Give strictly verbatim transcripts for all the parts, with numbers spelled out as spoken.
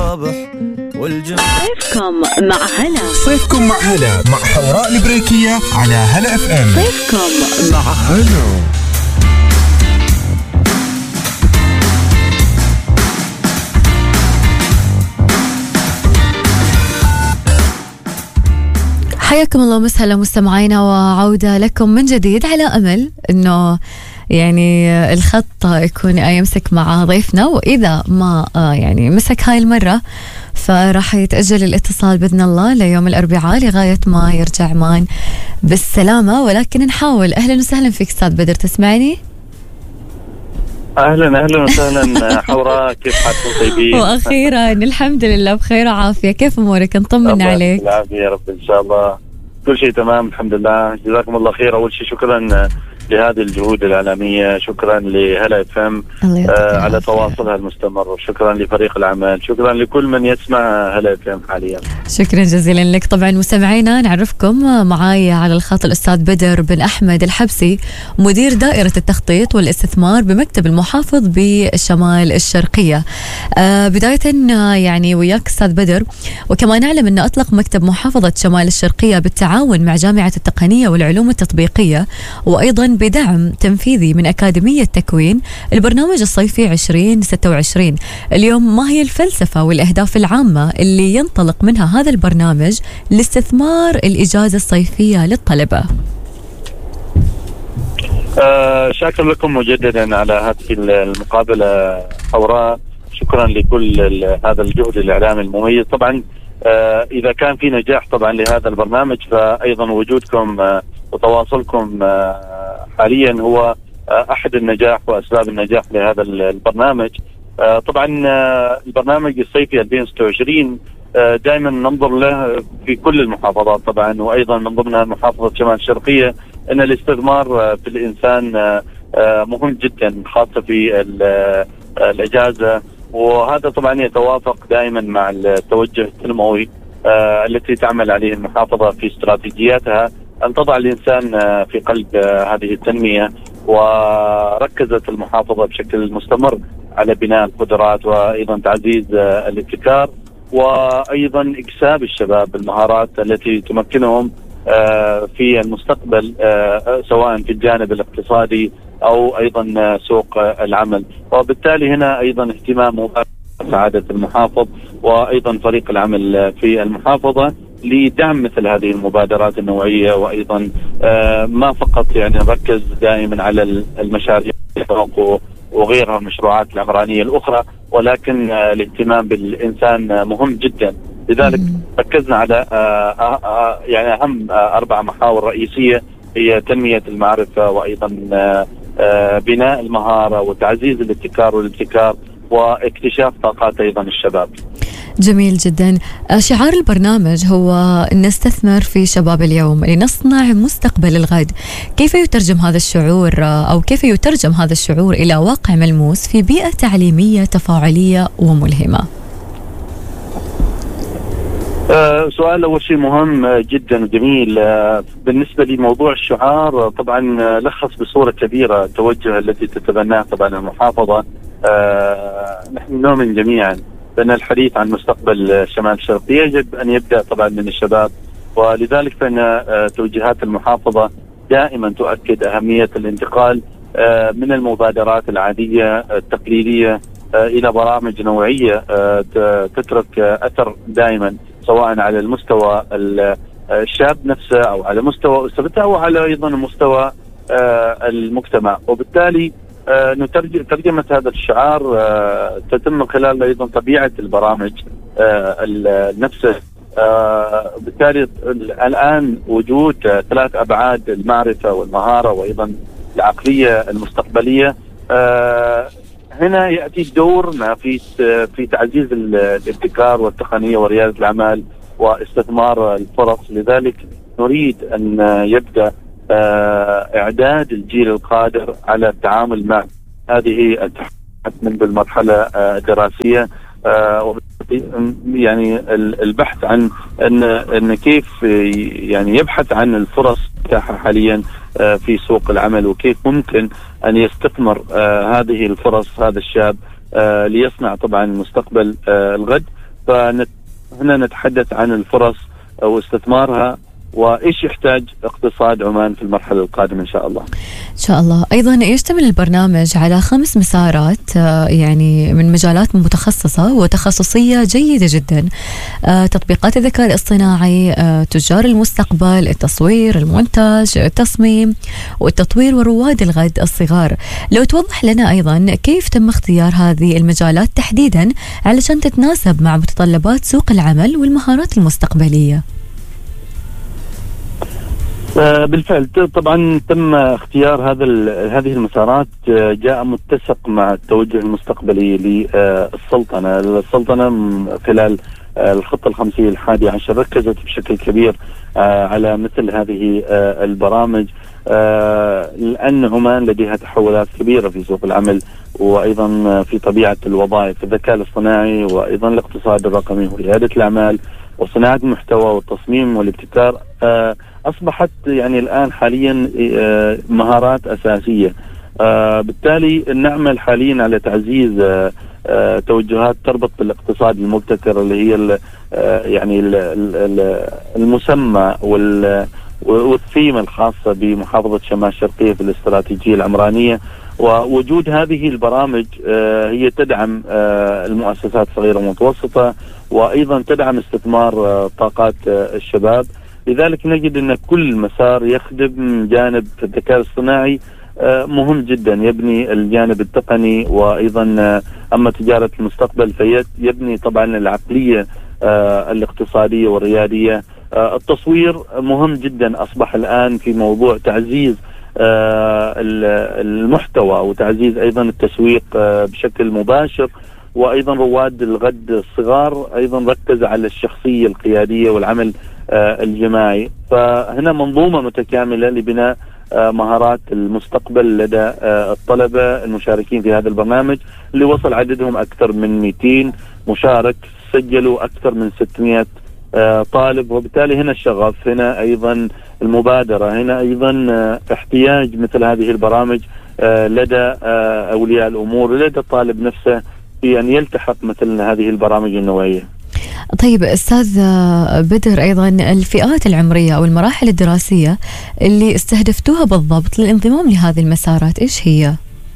الصبح والجمع. صيفكم مع هلا صيفكم مع هلا مع حوراء البريكية على هلا اف ام. صيفكم مع هلا. حياكم الله ومسهلا مستمعينا، وعودة لكم من جديد على أمل أنه يعني الخط يكون يمسك مع ضيفنا، وإذا ما يعني مسك هاي المرة فراح يتأجل الاتصال بإذن الله ليوم الأربعاء لغاية ما يرجع مان بالسلامة، ولكن نحاول. أهلا وسهلا فيك أستاذ بدر، تسمعني؟ اهلا اهلا وسهلا حوراء، كيف حالكم؟ طيبين؟ واخيرا الحمد لله بخير وعافيه، كيف امورك؟ نطمن عليك. بالعافيه يا رب ان شاء الله، كل شيء تمام الحمد لله، جزاكم الله خير. اول شيء شكرا لهذه الجهود الإعلامية، شكرا لهلا اف ام آه على تواصلها المستمر، وشكرا لفريق العمل، شكرا لكل من يسمع هلا اف ام حاليا. شكرا جزيلا لك. طبعا مستمعينا نعرفكم معاي على الخط الأستاذ بدر بن أحمد الحبسي، مدير دائرة التخطيط والاستثمار بمكتب المحافظ بالشمال الشرقية. آه بداية يعني وياك أستاذ بدر، وكما نعلم أن أطلق مكتب محافظة شمال الشرقية بالتعاون مع جامعة التقنية والعلوم التطبيقية، وأيضا بدعم تنفيذي من أكاديمية تكوين، البرنامج الصيفي عشرين ستة وعشرين. اليوم ما هي الفلسفة والأهداف العامة اللي ينطلق منها هذا البرنامج لاستثمار الإجازة الصيفية للطلبة؟ آه شاكر لكم مجددا على هذه المقابلة حوراء، شكرا لكل هذا الجهد الإعلامي المميز. طبعا آه إذا كان في نجاح طبعا لهذا البرنامج، فأيضا وجودكم آه وتواصلكم آه حاليا هو آه احد النجاح واسباب النجاح لهذا البرنامج. آه طبعا آه البرنامج الصيفي ألفين وستة وعشرين آه دائما ننظر له في كل المحافظات طبعا، وايضا من ضمنها محافظه شمال الشرقيه، ان الاستثمار آه في الانسان آه آه مهم جدا، خاصه في آه الاجازه، وهذا طبعا يتوافق دائما مع التوجه التنموي آه التي تعمل عليه المحافظه في استراتيجياتها، أن تضع الإنسان في قلب هذه التنمية. وركزت المحافظة بشكل مستمر على بناء القدرات، وأيضا تعزيز الابتكار، وأيضا إكساب الشباب المهارات التي تمكنهم في المستقبل، سواء في الجانب الاقتصادي أو أيضا سوق العمل. وبالتالي هنا أيضا اهتمام سعادة المحافظ وأيضا فريق العمل في المحافظة لدعم مثل هذه المبادرات النوعية، وأيضا آه ما فقط يعني نركز دائما على المشاريع وغيرها المشروعات العمرانية الأخرى، ولكن آه الاهتمام بالإنسان مهم جدا. لذلك ركزنا على آه آه يعني أهم آه أربع محاور رئيسية، هي تنمية المعرفة، وأيضا آه آه بناء المهارة، وتعزيز الابتكار والابتكار، واكتشاف طاقات أيضا الشباب. جميل جدا. شعار البرنامج هو نستثمر في شباب اليوم لنصنع مستقبل الغد. كيف يترجم هذا الشعور أو كيف يترجم هذا الشعور إلى واقع ملموس في بيئة تعليمية تفاعلية وملهمة؟ آه سؤال أول شيء مهم جدا وجميل. آه بالنسبة لموضوع الشعار، طبعا لخص بصورة كبيرة التوجه التي تتبناه طبعا المحافظة. آه نحن نؤمن جميعا بأن الحديث عن مستقبل شمال الشرقية يجب أن يبدأ طبعا من الشباب، ولذلك فإن آه توجيهات المحافظة دائما تؤكد أهمية الانتقال آه من المبادرات العادية التقليدية آه إلى برامج نوعية آه تترك آه أثر دائما، سواء على المستوى الشاب نفسه أو على مستوى أسرته أو على أيضا مستوى آه المجتمع. وبالتالي آه نترجم ترجمة هذا الشعار آه تتم من خلال أيضا طبيعة البرامج آه نفسه. آه بالتالي الآن وجود آه ثلاث أبعاد، المعرفة والمهارة وأيضا العقلية المستقبلية، آه هنا يأتي دورنا في في تعزيز الابتكار والتقنية وريادة الأعمال واستثمار الفرص. لذلك نريد أن يبدأ إعداد الجيل القادر على التعامل مع هذه التحديات منذ المرحلة الدراسية، يعني البحث عن أن أن كيف يعني يبحث عن الفرص المتاحة حاليا في سوق العمل، وكيف ممكن أن يستثمر هذه الفرص هذا الشاب ليصنع طبعا مستقبل الغد. فهنا نتحدث عن الفرص واستثمارها وإيش يحتاج اقتصاد عمان في المرحلة القادمة إن شاء الله. إن شاء الله. أيضا يشتمل البرنامج على خمس مسارات يعني من مجالات متخصصة وتخصصية جيدة جدا: تطبيقات الذكاء الاصطناعي، تجار المستقبل، التصوير، المونتاج، التصميم والتطوير، ورواد الغد الصغار. لو توضح لنا أيضا كيف تم اختيار هذه المجالات تحديدا علشان تتناسب مع متطلبات سوق العمل والمهارات المستقبلية. بالفعل طبعا تم اختيار هذا هذه المسارات، جاء متسق مع التوجه المستقبلي للسلطنة. السلطنة خلال الخطة الخمسية الحادية عشر ركزت بشكل كبير على مثل هذه البرامج، لأن عمان لديها تحولات كبيرة في سوق العمل وأيضا في طبيعة الوظائف، الذكاء الاصطناعي وأيضا الاقتصاد الرقمي وريادة الأعمال وصناعة المحتوى والتصميم والابتكار أصبحت يعني الآن حاليا مهارات أساسية. بالتالي نعمل حاليا على تعزيز توجهات تربط بالاقتصاد المبتكر اللي هي يعني المسمى والثيمة الخاصة بمحافظة شمال الشرقية في الاستراتيجية العمرانية. ووجود هذه البرامج هي تدعم المؤسسات الصغيرة والمتوسطة وأيضا تدعم استثمار طاقات الشباب. لذلك نجد أن كل مسار يخدم جانب الذكاء الاصطناعي مهم جدا، يبني الجانب التقني، وأيضا أما تجارة المستقبل فيبني طبعا العقلية الاقتصادية والريادية. التصوير مهم جدا، أصبح الآن في موضوع تعزيز المحتوى وتعزيز أيضا التسويق بشكل مباشر، وأيضا رواد الغد الصغار أيضا ركز على الشخصية القيادية والعمل الجماعي. فهنا منظومة متكاملة لبناء مهارات المستقبل لدى الطلبة المشاركين في هذا البرنامج، اللي وصل عددهم أكثر من مئتين مشارك، سجلوا أكثر من ستمئة طالب. وبالتالي هنا الشغف، هنا أيضا المبادرة، هنا أيضا احتياج مثل هذه البرامج لدى أولياء الأمور، لدى الطالب نفسه في أن يلتحق مثل هذه البرامج النوعية. طيب أستاذ بدر، أيضا الفئات العمرية أو المراحل الدراسية اللي استهدفتوها بالضبط للانضمام لهذه المسارات إيش هي؟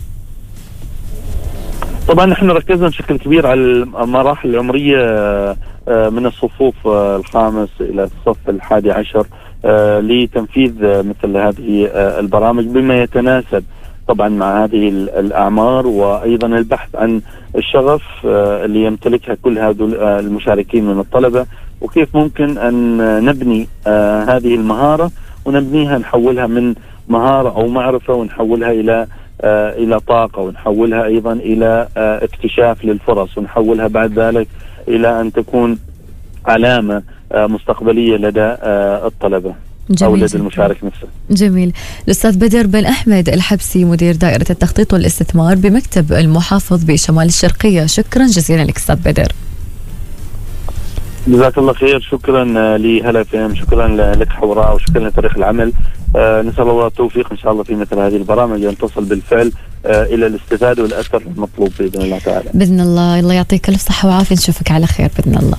طبعا نحن ركزنا بشكل كبير على المراحل العمرية من الصفوف الخامس إلى الصف الحادي عشر لتنفيذ مثل هذه البرامج بما يتناسب طبعا مع هذه الأعمار، وأيضا البحث عن الشغف اللي يمتلكها كل هذول المشاركين من الطلبة، وكيف ممكن أن نبني هذه المهارة ونبنيها، نحولها من مهارة أو معرفة ونحولها إلى إلى طاقة، ونحولها أيضا إلى اكتشاف للفرص، ونحولها بعد ذلك إلى أن تكون علامة مستقبلية لدى الطلبة أو لدى المشارك نفسه. جميل. الأستاذ بدر بن أحمد الحبسي، مدير دائرة التخطيط والاستثمار بمكتب المحافظ بشمال الشرقية، شكرا جزيلا لك أستاذ بدر. جزاك الله خير. شكرا لهلا فهم، شكرا لك حوراء، وشكرا لفريق العمل. آه نسأل الله التوفيق إن شاء الله في مثل هذه البرامج أن تصل بالفعل آه إلى الاستفادة والأثر المطلوب بإذن الله تعالى. بإذن الله. الله يعطيك ألف صحة وعافية، نشوفك على خير بإذن الله.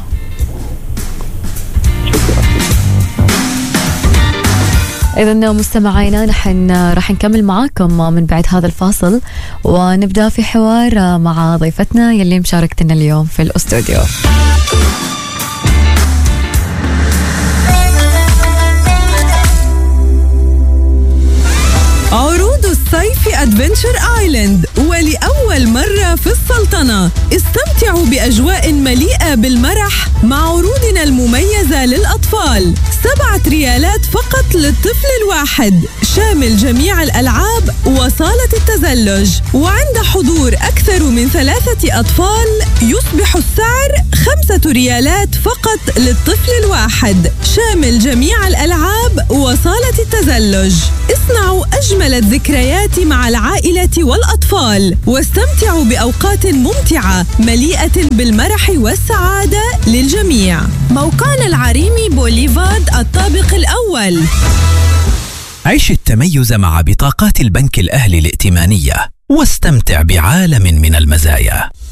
إذا مستمعينا نحن راح نكمل معاكم من بعد هذا الفاصل، ونبدأ في حوار مع ضيفتنا يلي مشاركتنا اليوم في الأستوديو. عروض الصيف أدفنتشر آيلاند، ولأول مرة في السلطنة استمتعوا بأجواء مليئة بالمرح مع عروضنا المميزة للأطفال. سبعة ريالات فقط للطفل الواحد، شامل جميع الألعاب وصالة التزلج، وعند حضور أكثر من ثلاثة أطفال يصبح السعر خمسة ريالات فقط للطفل الواحد، شامل جميع الألعاب وصالة التزلج. اصنعوا أجمل الذكريات مع العائلة والأطفال، واستمتعوا بأوقات ممتعة مليئة بالمرح والسعادة للجميع. موقعنا العريمي بوليفارد الطابق الأول. عيش التميز مع بطاقات البنك الأهلي الائتمانية واستمتع بعالم من المزايا.